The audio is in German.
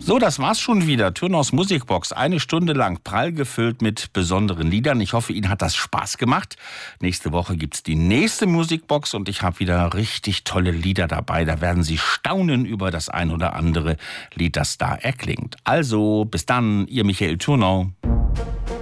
So, das war's schon wieder. Türnaus Musikbox, 1 Stunde lang, prall gefüllt mit besonderen Liedern. Ich hoffe, Ihnen hat das Spaß gemacht. Nächste Woche gibt's die nächste Musikbox und ich habe wieder richtig tolle Lieder dabei. Da werden Sie staunen über das ein oder andere Lied, das da erklingt. Also, bis dann, Ihr Michael Turnau.